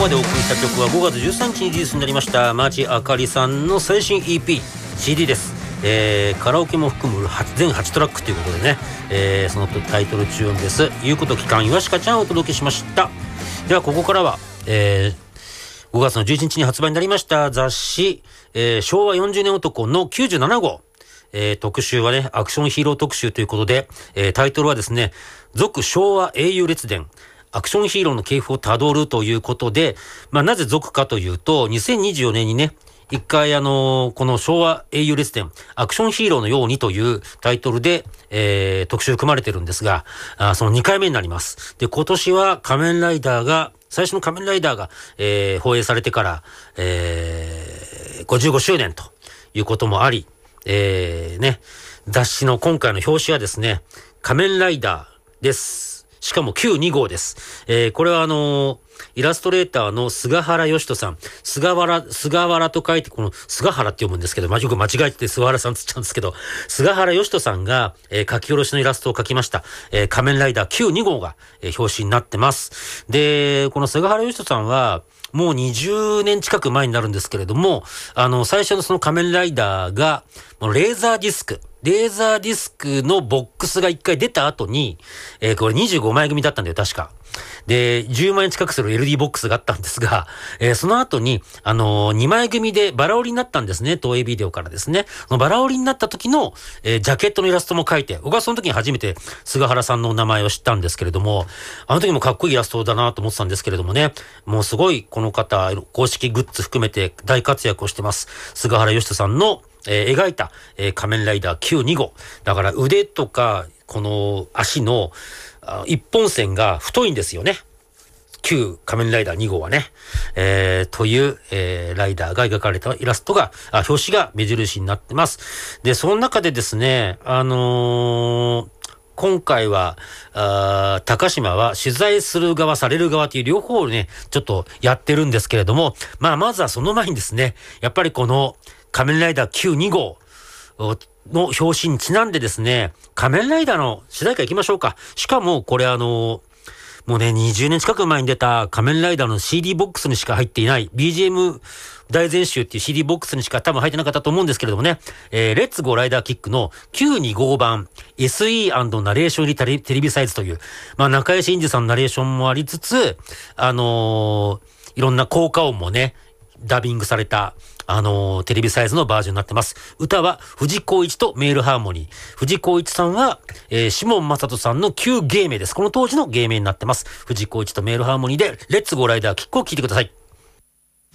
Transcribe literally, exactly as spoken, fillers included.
までお送りした曲はごがつじゅうさんにちにリリースになりました町あかりさんの最新 イーピー シーディー です。えー、カラオケも含む全はちトラックということでね、えー、そのタイトルチューンです。いうこと期間岩鹿ちゃんをお届けしました。ではここからは、えー、ごがつのじゅういちにちに発売になりました雑誌、えー、昭和よんじゅうねん男のきゅうじゅうななごう、えー、特集はねアクションヒーロー特集ということで、えー、タイトルはですね続昭和英雄列伝アクションヒーローの系譜をたどるということで、まあなぜ続かというと、にせんにじゅうよねんにね、一回あのー、この昭和英雄列伝アクションヒーローのようにというタイトルで、えー、特集組まれてるんですが、あそのにかいめになります。で、今年は仮面ライダーが、最初の仮面ライダーが、えー、放映されてから、えー、ごじゅうごしゅうねんということもあり、えー、ね、雑誌の今回の表紙はですね、仮面ライダーです。しかもきゅうじゅうにごうです。えー、これはあのー、イラストレーターの菅原義人さん。菅原、菅原と書いて、この菅原って読むんですけど、まあ、よく間違えて菅原さんつっちゃうんですけど、菅原義人さんが、えー、書き下ろしのイラストを描きました。えー、仮面ライダーきゅうじゅうにごうが、えー、表紙になってます。で、この菅原義人さんは、もうにじゅうねん近く前になるんですけれども、あの、最初のその仮面ライダーが、レーザーディスク、レーザーディスクのボックスが一回出た後に、えー、これにじゅうごまい組だったんだよ、確か。で、じゅうまんえん近くする エルディー ボックスがあったんですが、えー、その後に、あのー、にまい組でバラ売りになったんですね、東映ビデオからですね。そのバラ売りになった時の、えー、ジャケットのイラストも描いて、僕はその時に初めて菅原さんのお名前を知ったんですけれども、あの時もかっこいいイラストだなと思ってたんですけれどもね、もうすごいこの方、公式グッズ含めて大活躍をしてます。菅原義人さんのえー、描いた、えー、仮面ライダーきゅうじゅうにごう。だから腕とか、この足の一本線が太いんですよね。旧仮面ライダーにごうはね。えー、という、えー、ライダーが描かれたイラストが、あ、表紙が目印になってます。で、その中でですね、あのー、今回は、あ高島は取材する側、される側という両方をね、ちょっとやってるんですけれども、まあ、まずはその前にですね、やっぱりこの、仮面ライダーきゅうじゅうにごうの表紙にちなんでですね、仮面ライダーの主題歌行きましょうか。しかもこれあの、もうね、にじゅうねん近く前に出た仮面ライダーの シーディー ボックスにしか入っていない ビージーエム 大全集っていう シーディー ボックスにしか多分入ってなかったと思うんですけれどもね、えー、レッツゴーライダーキックのきゅうじゅうにごうばん エスイー& ナレーション入りテレビサイズという、まあ中井真二さんのナレーションもありつつ、あのー、いろんな効果音もね、ダビングされた、あのー、テレビサイズのバージョンになってます。歌は藤光一とメールハーモニー。藤光一さんは、えー、シモン正人さんの旧芸名です。この当時の芸名になってます。藤光一とメールハーモニーで、レッツゴーライダーキックを聴いてください。